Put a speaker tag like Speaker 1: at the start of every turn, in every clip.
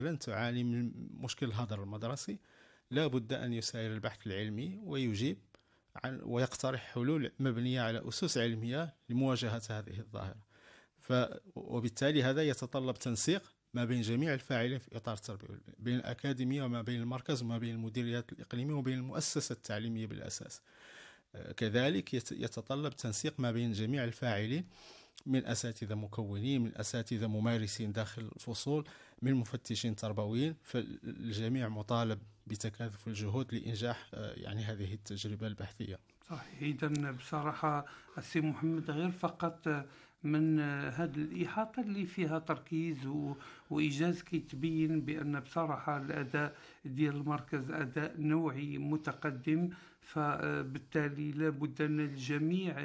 Speaker 1: لن تعاني من مشكل الهدر المدرسي، لا بد أن يسير البحث العلمي ويجيب ويقترح حلول مبنية على أسس علمية لمواجهة هذه الظاهرة. وبالتالي هذا يتطلب تنسيق ما بين جميع الفاعلين في إطار التربية، بين الأكاديمية وما بين المركز وما بين المديريات الإقليمية وبين المؤسسة التعليمية بالأساس. كذلك يتطلب تنسيق ما بين جميع الفاعلين، من أساتذة مكونين، من أساتذة ممارسين داخل الفصول، من مفتشين تربويين، فالجميع مطالب بتكاتف الجهود لإنجاح يعني هذه التجربة البحثية.
Speaker 2: صحيح. إذن بصراحة السي محمد، غير فقط من هذه الإحاطة اللي فيها تركيز وإيجاز كيتبين بأن بصراحة الأداء ديال المركز أداء نوعي متقدم، فبالتالي لابد أن الجميع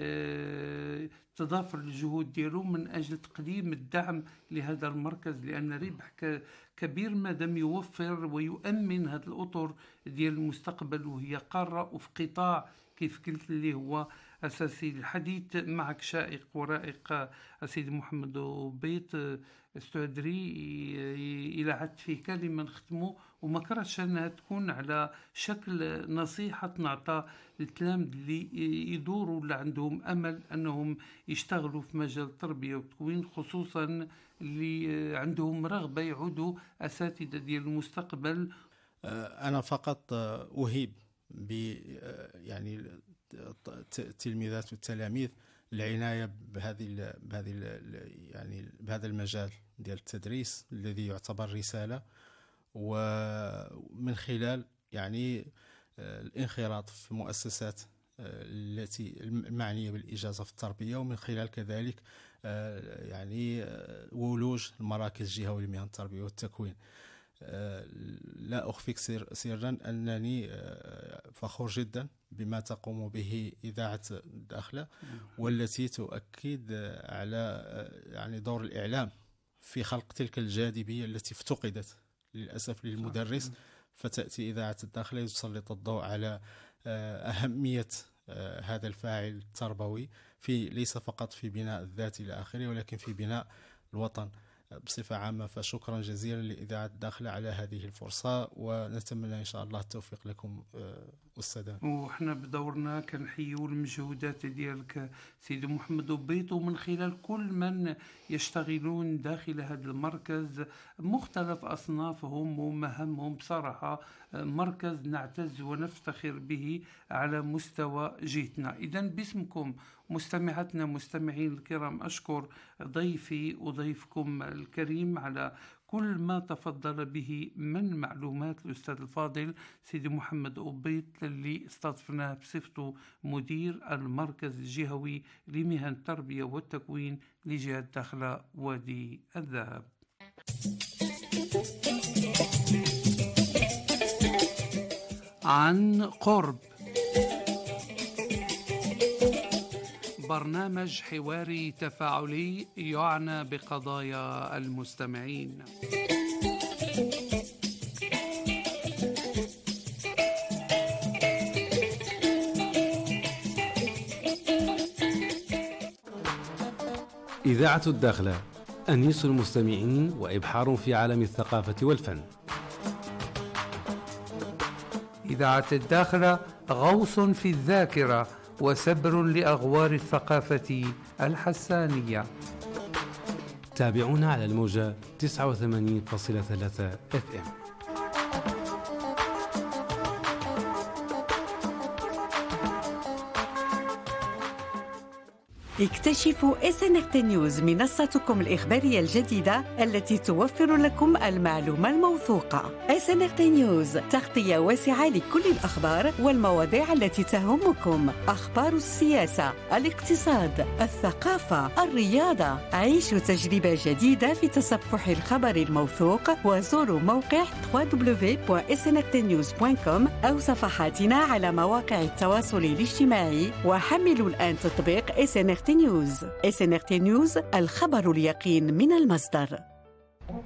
Speaker 2: تضافر الجهود ديالو من أجل تقديم الدعم لهذا المركز، لأن ربح كبير مادام يوفر ويؤمن هذه الأطر ديال المستقبل، وهي قارة وفي قطاع كيف قلت اللي هو أساسي. الحديث معك شائق ورائق السيد محمد أوبيط. استدري إلى حد فيه كلمة نختمه، وما كرهتش أنها تكون على شكل نصيحة نعطى التلامذ اللي يدوروا اللي عندهم أمل أنهم يشتغلوا في مجال التربية والتكوين، خصوصا اللي عندهم رغبة يعودوا أساتذة ديال المستقبل.
Speaker 1: أنا فقط أهيب يعني التلميذات والتلاميذ العناية بهذا المجال ديال التدريس الذي يعتبر رسالة، ومن خلال يعني الانخراط في المؤسسات التي المعنية بالإجازة في التربية، ومن خلال كذلك يعني ولوج المراكز الجهوية لمهن التربية والتكوين. لا أخفيك سرا أنني فخور جدا بما تقوم به إذاعة الداخلة، والتي تؤكد على يعني دور الإعلام في خلق تلك الجاذبية التي افتقدت للأسف للمدرس، فتأتي إذاعة الداخلة تسلط الضوء على أهمية هذا الفاعل التربوي ليس فقط في بناء الذات إلى آخره، ولكن في بناء الوطن بصفة عامة. فشكرا جزيلا لإذاعة الداخلة على هذه الفرصة، ونتمنى إن شاء الله التوفيق لكم أستاذ.
Speaker 2: وإحنا بدورنا كنحيو المجهودات ديالك سيدي محمد أوبيط، ومن خلال كل من يشتغلون داخل هذا المركز مختلف أصنافهم ومهامهم. بصراحة مركز نعتز ونفتخر به على مستوى جهتنا. إذن باسمكم مستمعاتنا مستمعين الكرام، أشكر ضيفي وضيفكم الكريم على كل ما تفضل به من معلومات الأستاذ الفاضل سيدي محمد أوبيط، اللي استضفناه بصفته مدير المركز الجهوي لمهن التربية والتكوين لجهة داخلة وادي الذهب. عن قرب، برنامج حواري تفاعلي يعنى بقضايا المستمعين.
Speaker 3: إذاعة الداخلة، أنيس المستمعين وإبحار في عالم الثقافة والفن.
Speaker 2: إذاعة الداخلة غوص في الذاكرة وسبر لأغوار الثقافة الحسانية.
Speaker 3: تابعونا على الموجة 89.3 FM.
Speaker 4: اكتشفوا SNRT نيوز، منصتكم الإخبارية الجديدة التي توفر لكم المعلومة الموثوقة. SNRT نيوز، تغطية واسعة لكل الأخبار والمواضيع التي تهمكم، أخبار السياسة، الاقتصاد، الثقافة، الرياضة. عيشوا تجربة جديدة في تصفح الخبر الموثوق، وزوروا موقع www.snrtnews.com أو صفحاتنا على مواقع التواصل الاجتماعي، وحملوا الآن تطبيق SNRT نيوز. SNRT نيوز، الخبر اليقين من المصدر.